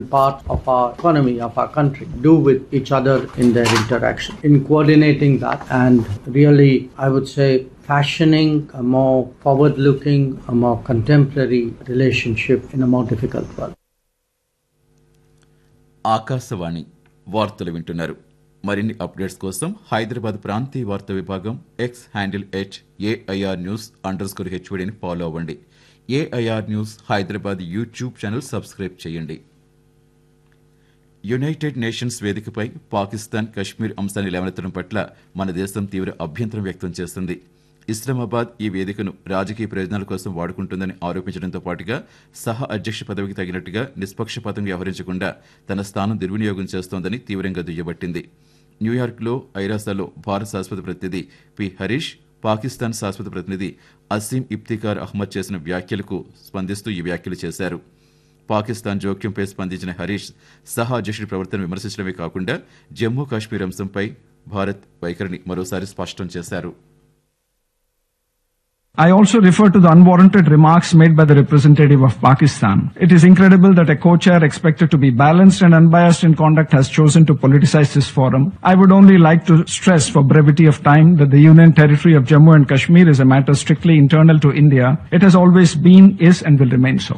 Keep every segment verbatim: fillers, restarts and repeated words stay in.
part of our economy, of our country, do with each other in their interaction. In coordinating that and really, I would say, fashioning a more forward-looking, a more contemporary relationship in a more difficult world. Akashvani వార్తలు వింటున్నారు. మరిన్ని updates కోసం హైదరాబాద్ ప్రాంతీయ వార్తా విభాగం X handle at AIR news under score హెచ్వీడీని follow అవ్వండి. AIR news Hyderabad YouTube channel subscribe చేయండి. United nations వేదికపై పాకిస్తాన్ కశ్మీర్ అంశాన్ని లేవనెత్తడం పట్ల మన దేశం తీవ్ర అభ్యంతరం వ్యక్తం చేస్తుంది. ఇస్లామాబాద్ ఈ వేదికను రాజకీయ ప్రయోజనాల కోసం వాడుకుంటుందని ఆరోపించడంతో పాటుగా సహా అధ్యక్ష పదవికి తగినట్టుగా నిష్పక్షపాతంగా వ్యవహరించకుండా తన స్థానం దుర్వినియోగం చేస్తోందని తీవ్రంగా దుయ్యబట్టింది. న్యూయార్క్లో ఐరాసాలో భారత శాశ్వత ప్రతినిధి పి హరీష్, పాకిస్తాన్ శాశ్వత ప్రతినిధి అసీం ఇఫ్తికార్ అహ్మద్ చేసిన వ్యాఖ్యలకు స్పందిస్తూ ఈ వ్యాఖ్యలు చేశారు. పాకిస్తాన్ జోక్యంపై స్పందించిన హరీష్ సహా అధ్యక్షుడి ప్రవర్తన విమర్శించడమే కాకుండా జమ్మూ కాశ్మీర్ అంశంపై భారత్ వైఖరిని మరోసారి స్పష్టం చేశారు. I also refer to the unwarranted remarks made by the representative of Pakistan. It is incredible that a co-chair expected to be balanced and unbiased in conduct has chosen to politicize this forum. I would only like to stress for brevity of time that the Union Territory of Jammu and Kashmir is a matter strictly internal to India. It has always been, is and will remain so.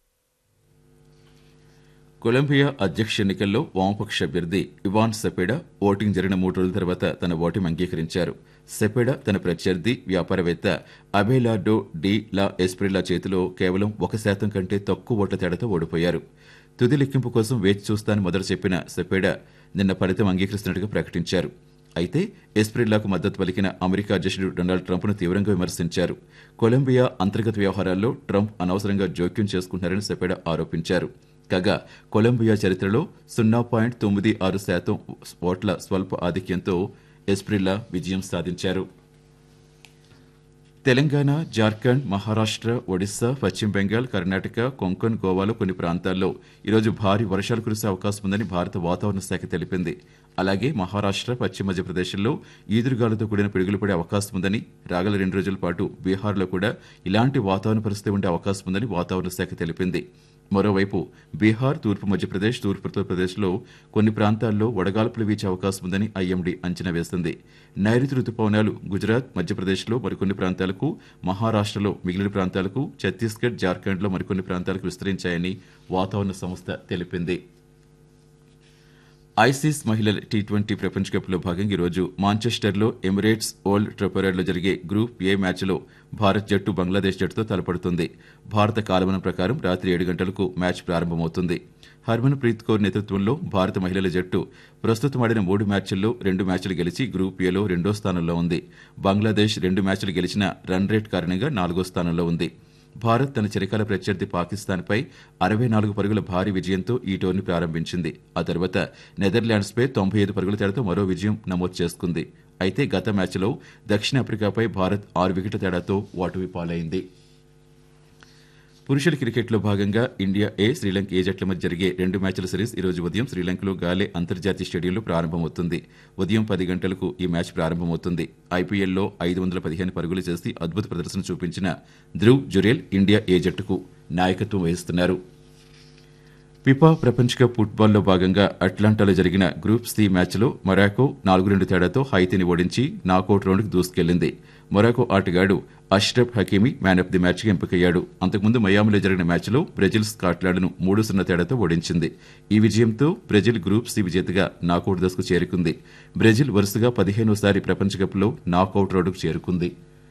Colombia అధ్యక్ష ఎన్నికల్లో వామపక్ష అభ్యర్థి Ivan సెపెడా voting జరిగిన మూడు రోజుల తర్వాత తన ఓటమి అంగీకరించారు. సెపెడా తన ప్రత్యర్థి వ్యాపారవేత్త అబేలార్డో డి లా ఎస్ప్రిలా చేతిలో కేవలం ఒక శాతం కంటే తక్కువ ఓట్ల తేడాతో ఓడిపోయారు. తుది లెక్కింపు కోసం వేచి చూస్తానని మొదట చెప్పిన సెపెడా నిన్న ఫలితం అంగీకరిస్తున్నట్టుగా ప్రకటించారు. అయితే ఎస్ప్రిల్లాకు మద్దతు పలికిన అమెరికా అధ్యక్షుడు డొనాల్డ్ ట్రంప్ను తీవ్రంగా విమర్శించారు. కొలంబియా అంతర్గత వ్యవహారాల్లో ట్రంప్ అనవసరంగా జోక్యం చేసుకుంటున్నారని సెపెడా ఆరోపించారు. కాగా కొలంబియా చరిత్రలో సున్నా పాయింట్ తొమ్మిది ఆరు శాతం ఓట్ల స్వల్ప ఆధిక్యంతో ఎస్ప్రిల్లా విజయం సాధించారు. తెలంగాణ, జార్ఖండ్, మహారాష్ట్ర, ఒడిశా, పశ్చిమ బెంగాల్, కర్ణాటక, కొంకణ్, గోవాలో కొన్ని ప్రాంతాల్లో ఈరోజు భారీ వర్షాలు కురిసే అవకాశం ఉందని భారత వాతావరణ శాఖ తెలిపింది. అలాగే మహారాష్ట్ర, పశ్చిమ మధ్యప్రదేశ్లో ఈదురుగాలులతో కూడిన పిడుగులు పడే అవకాశం ఉందని, రాగల రెండు రోజుల పాటు బీహార్లో కూడా ఇలాంటి వాతావరణ పరిస్థితి ఉండే అవకాశం ఉందని వాతావరణ శాఖ తెలిపింది. మరోవైపు బీహార్, తూర్పు మధ్యప్రదేశ్, తూర్పు ఉత్తరప్రదేశ్లో కొన్ని ప్రాంతాల్లో వడగాల్పులు వీచే అవకాశం ఉందని ఐఎండీ అంచనా వేసింది. నైరుతి రుతుపవనాలు గుజరాత్, మధ్యప్రదేశ్లో మరికొన్ని ప్రాంతాలకు, మహారాష్ట్రలో మిగిలిన ప్రాంతాలకు, ఛత్తీస్గఢ్, జార్ఖండ్లో మరికొన్ని ప్రాంతాలకు విస్తరించాయని వాతావరణ సంస్థ తెలిపింది. ఐసీస్ మహిళల టీ ట్వంటీ ప్రపంచ కప్లో భాగంగా ఈరోజు మాంచెస్టర్లో ఎమిరేట్స్ ఓల్డ్ ట్రఫర్డ్లో జరిగే గ్రూప్ ఏ మ్యాచ్లో భారత్ జట్టు బంగ్లాదేశ్ జట్టుతో తలపడుతుంది. భారత కాలమానం ప్రకారం రాత్రి ఏడు గంటలకు మ్యాచ్ ప్రారంభమవుతుంది. హర్మన్ ప్రీత్ కౌర్ నేతృత్వంలో భారత మహిళల జట్టు ప్రస్తుతం ఆడిన మూడు మ్యాచ్ల్లో రెండు మ్యాచ్లు గెలిచి గ్రూప్ ఏలో రెండో స్థానంలో ఉంది. బంగ్లాదేశ్ రెండు మ్యాచ్లు గెలిచిన రన్ రేట్ కారణంగా నాలుగో స్థానంలో ఉంది. భారత్ తన చిరకాల ప్రత్యర్థి పాకిస్తాన్పై అరవై నాలుగు పరుగుల భారీ విజయంతో ఈ టోర్నీ ప్రారంభించింది. ఆ తర్వాత నెదర్లాండ్స్పై తొంభై ఐదు పరుగుల తేడాతో మరో విజయం నమోదు చేసుకుంది. అయితే గత మ్యాచ్లో దక్షిణాఫ్రికాపై భారత్ ఆరు వికెట్ల తేడాతో ఓటమి పాలైంది. పురుషుల క్రికెట్లో భాగంగా ఇండియా ఏ, శ్రీలంక ఏ జట్ల మధ్య జరిగే రెండు మ్యాచ్ల సిరీస్ ఈరోజు ఉదయం శ్రీలంకలో గాలే అంతర్జాతీయ స్టేడియంలో ప్రారంభమవుతుంది. ఉదయం పది గంటలకు ఈ మ్యాచ్ ప్రారంభమవుతుంది. ఐపీఎల్లో ఐదు వందల పదిహేను పరుగులు చేసి అద్భుత ప్రదర్శన చూపించిన ధ్రువ్ జురేల్ ఇండియా ఏ జట్టుకు నాయకత్వం వహిస్తున్నారు. ఫిఫా ప్రపంచ కప్ ఫుట్బాల్లో భాగంగా అట్లాంటాలో జరిగిన గ్రూప్ సి మ్యాచ్లో మొరాకో నాలుగు రెండు తేడాతో హైతీని ఓడించి నాకౌట్ రౌండ్కు దూసుకెళ్లింది. మొరాకో ఆటగాడు Ashraf Hakimi man of the మ్యాచ్కి ఎంపికయ్యాడు. అంతకుముందు మయామిలో జరిగిన మ్యాచ్లో బ్రెజిల్ స్కాట్లాండ్ను మూడు సున్నా తేడాతో ఓడించింది. ఈ విజయంతో బ్రెజిల్ గ్రూప్ సి విజేతగా నాకౌట్ దశకు చేరుకుంది. బ్రెజిల్ వరుసగా పదిహేనోసారి ప్రపంచ కప్లో నాకౌట్ రౌండ్కు చేరుకుంది.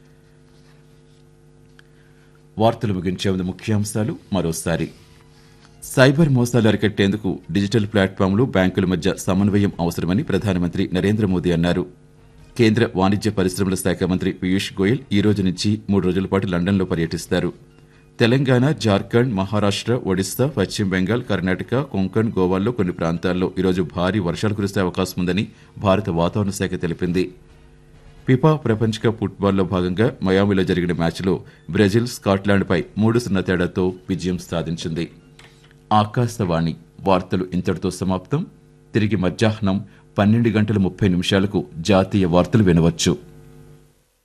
వార్తలు ముగించే ముందు ముఖ్యాంశాలు మరోసారి. సైబర్ మోసాలు అరికట్టేందుకు డిజిటల్ ప్లాట్ఫామ్లు, బ్యాంకుల మధ్య సమన్వయం అవసరమని ప్రధానమంత్రి నరేంద్ర మోదీ అన్నారు. కేంద్ర వాణిజ్య పరిశ్రమల శాఖ మంత్రి పీయూష్ గోయల్ ఈ రోజు నుంచి మూడు రోజుల పాటు లండన్లో పర్యటిస్తారు. తెలంగాణ, జార్ఖండ్, మహారాష్ట్ర, ఒడిశా, పశ్చిమ బెంగాల్, కర్ణాటక, కొంకణ్, గోవాల్లో కొన్ని ప్రాంతాల్లో ఈరోజు భారీ వర్షాలు కురిసే అవకాశం ఉందని భారత వాతావరణ శాఖ తెలిపింది. ఫిఫా ప్రపంచ కప్ ఫుట్బాల్లో భాగంగా మయామిలో జరిగిన మ్యాచ్లో బ్రెజిల్ స్కాట్లాండ్పై మూడు సున్నా తేడాతో విజయం సాధించింది. ఆకాశవాణి వార్తలు ఇంతటితో సమాప్తం. తిరిగి మధ్యాహ్నం పన్నెండు గంటల ముప్పై నిమిషాలకు జాతీయ వార్తలు వినవచ్చు.